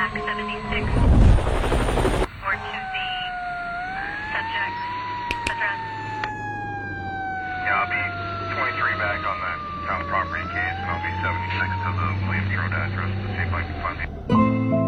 back 76 or to the subject's address. Yeah, I'll be 23 back on that town property case, and I'll be 76 to the Williams Road address to see if I can find the...